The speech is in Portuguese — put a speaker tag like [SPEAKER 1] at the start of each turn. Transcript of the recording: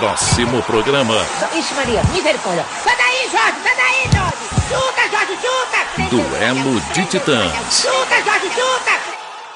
[SPEAKER 1] próximo programa.
[SPEAKER 2] Ixi, Maria, misericórdia. Sai daí, Jorge, sai daí, Jorge. Chuta, Jorge, chuta.
[SPEAKER 1] Duelo de Titãs.
[SPEAKER 2] Chuta, Jorge, chuta.